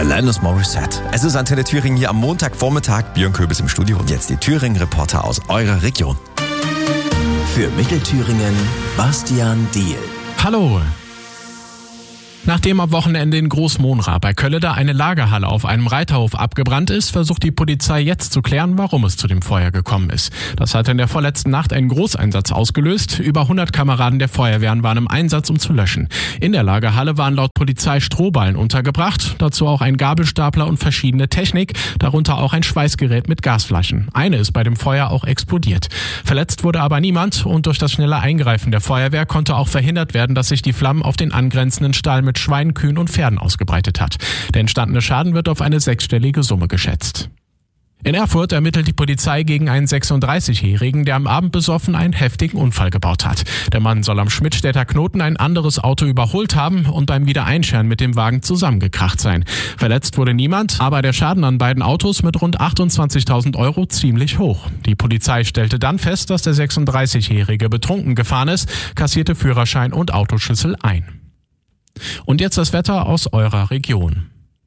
Alanis Morissette. Es ist Antenne Thüringen hier am Montagvormittag. Björn Köbis im Studio und jetzt die Thüringen-Reporter aus eurer Region. Für Mittelthüringen Bastian Diehl. Hallo. Nachdem am Wochenende in Großmonra bei Kölleda eine Lagerhalle auf einem Reiterhof abgebrannt ist, versucht die Polizei jetzt zu klären, warum es zu dem Feuer gekommen ist. Das hat in der vorletzten Nacht einen Großeinsatz ausgelöst. Über 100 Kameraden der Feuerwehren waren im Einsatz, um zu löschen. In der Lagerhalle waren laut Polizei Strohballen untergebracht, dazu auch ein Gabelstapler und verschiedene Technik, darunter auch ein Schweißgerät mit Gasflaschen. Eine ist bei dem Feuer auch explodiert. Verletzt wurde aber niemand und durch das schnelle Eingreifen der Feuerwehr konnte auch verhindert werden, dass sich die Flammen auf den angrenzenden Stall mit Schweinen, Kühen und Pferden ausgebreitet hat. Der entstandene Schaden wird auf eine 6-stellige Summe geschätzt. In Erfurt ermittelt die Polizei gegen einen 36-Jährigen, der am Abend besoffen einen heftigen Unfall gebaut hat. Der Mann soll am Schmidtstädter Knoten ein anderes Auto überholt haben und beim Wiedereinscheren mit dem Wagen zusammengekracht sein. Verletzt wurde niemand, aber der Schaden an beiden Autos mit rund 28.000 Euro ziemlich hoch. Die Polizei stellte dann fest, dass der 36-Jährige betrunken gefahren ist, kassierte Führerschein und Autoschlüssel ein. Und jetzt das Wetter aus eurer Region.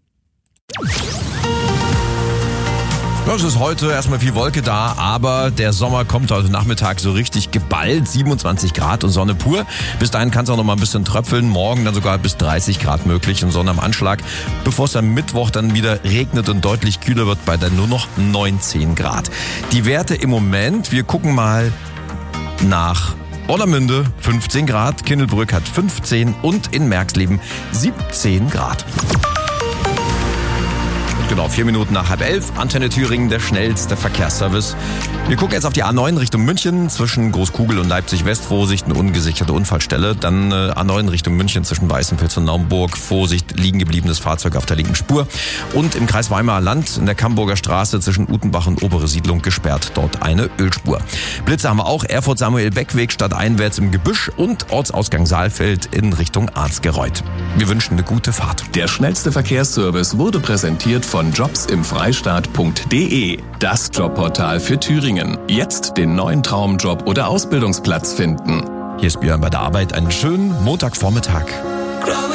Es ist heute erstmal viel Wolke da, aber der Sommer kommt heute Nachmittag so richtig geballt. 27 Grad und Sonne pur. Bis dahin kann es auch noch mal ein bisschen tröpfeln. Morgen dann sogar bis 30 Grad möglich und Sonne am Anschlag. Bevor es am Mittwoch dann wieder regnet und deutlich kühler wird bei dann nur noch 19 Grad. Die Werte im Moment, wir gucken mal nach Orlamünde 15 Grad, Kindelbrück hat 15 und in Merxleben 17 Grad. Genau, 4 Minuten nach 10:30. Antenne Thüringen, der schnellste Verkehrsservice. Wir gucken jetzt auf die A9 Richtung München. Zwischen Großkugel und Leipzig West, Vorsicht, eine ungesicherte Unfallstelle. Dann A9 Richtung München zwischen Weißenfels und Naumburg. Vorsicht, liegen gebliebenes Fahrzeug auf der linken Spur. Und im Kreis Weimarer Land in der Camburger Straße zwischen Utenbach und Obere Siedlung gesperrt. Dort eine Ölspur. Blitze haben wir auch. Erfurt-Samuel-Beck-Weg stadteinwärts im Gebüsch und Ortsausgang Saalfeld in Richtung Arzgereuth. Wir wünschen eine gute Fahrt. Der schnellste Verkehrsservice wurde präsentiert von jobsimfreistaat.de. Das Jobportal für Thüringen. Jetzt den neuen Traumjob oder Ausbildungsplatz finden. Hier ist Björn bei der Arbeit. Einen schönen Montagvormittag.